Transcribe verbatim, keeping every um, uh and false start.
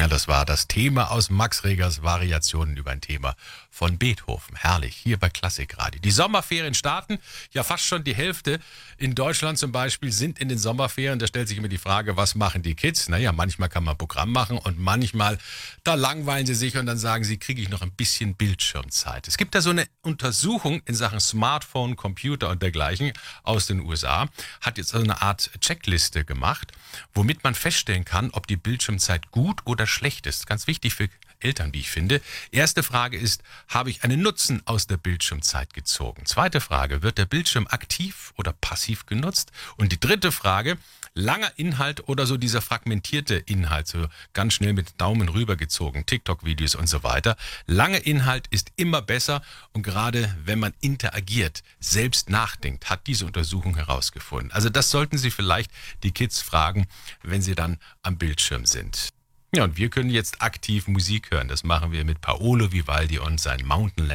Ja, das war das Thema aus Max Regers Variationen über ein Thema von Beethoven. Herrlich, hier bei Klassikradio. Die Sommerferien starten, ja fast schon die Hälfte in Deutschland zum Beispiel sind in den Sommerferien. Da stellt sich immer die Frage, was machen die Kids? Naja, manchmal kann man Programm machen und manchmal, da langweilen sie sich und dann sagen sie, kriege ich noch ein bisschen Bildschirmzeit. Es gibt da so eine Untersuchung in Sachen Smartphone, Computer und dergleichen aus den U S A, hat jetzt so eine Art Checkliste gemacht, womit man feststellen kann, ob die Bildschirmzeit gut oder schlecht ist. Ganz wichtig für Eltern, wie ich finde. Erste Frage ist, habe ich einen Nutzen aus der Bildschirmzeit gezogen? Zweite Frage, wird der Bildschirm aktiv oder passiv genutzt? Und die dritte Frage, langer Inhalt oder so dieser fragmentierte Inhalt, so ganz schnell mit Daumen rübergezogen, TikTok-Videos und so weiter. Lange Inhalt ist immer besser und gerade wenn man interagiert, selbst nachdenkt, hat diese Untersuchung herausgefunden. Also das sollten Sie vielleicht die Kids fragen, wenn sie dann am Bildschirm sind. Ja, und wir können jetzt aktiv Musik hören. Das machen wir mit Paolo Vivaldi und sein Mountain Land.